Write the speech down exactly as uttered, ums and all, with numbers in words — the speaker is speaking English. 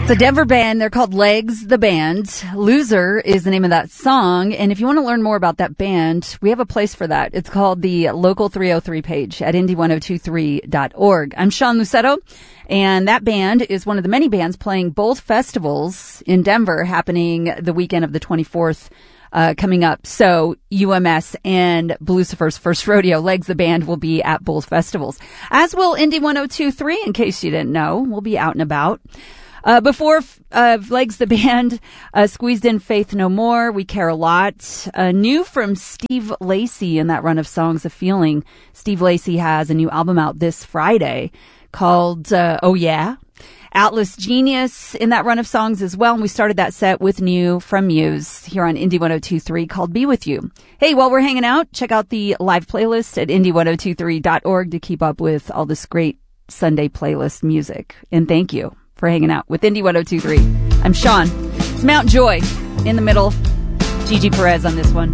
It's a Denver band. They're called Legs, the band. Loser is the name of that song. And if you want to learn more about that band, we have a place for that. It's called the Local three oh three page at indie ten twenty-three dot org. I'm Sean Lucetto, and that band is one of the many bands playing both festivals in Denver happening the weekend of the twenty-fourth. Uh, coming up. So U M S and Lucifer's First Rodeo, Legs the band, will be at both festivals. As will Indie ten twenty-three, in case you didn't know. We'll be out and about. Uh, before uh, Legs the band, uh, squeezed in Faith No More, We Care a Lot. Uh, new from Steve Lacy in that run of songs, A Feeling. Steve Lacy has a new album out this Friday called uh, Oh Yeah. Atlas Genius in that run of songs as well. And we started that set with new from Muse here on Indie ten twenty-three called Be With You. Hey, while we're hanging out, check out the live playlist at indie ten twenty-three dot org to keep up with all this great Sunday playlist music. And thank you for hanging out with Indie ten twenty-three. I'm Sean. It's Mount Joy in the middle. Gigi Perez on this one.